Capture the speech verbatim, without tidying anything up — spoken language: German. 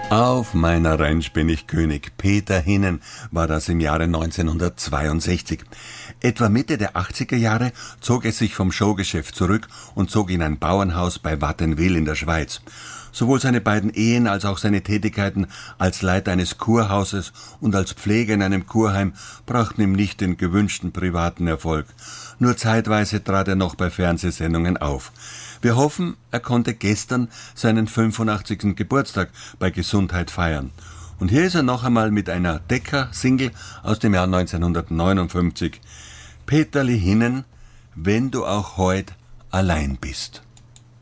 Auf meiner Ranch bin ich König. Peter Hinnen war das im Jahre neunzehnhundertzweiundsechzig. Etwa Mitte der achtziger Jahre zog er sich vom Showgeschäft zurück und zog in ein Bauernhaus bei Wattenwil in der Schweiz. Sowohl seine beiden Ehen als auch seine Tätigkeiten als Leiter eines Kurhauses und als Pfleger in einem Kurheim brachten ihm nicht den gewünschten privaten Erfolg. Nur zeitweise trat er noch bei Fernsehsendungen auf. Wir hoffen, er konnte gestern seinen fünfundachtzigsten Geburtstag bei Gesundheit feiern. Und hier ist er noch einmal mit einer Decca-Single aus dem Jahr neunzehnhundertneunundfünfzig. Peterli Hinnen, wenn du auch heut allein bist.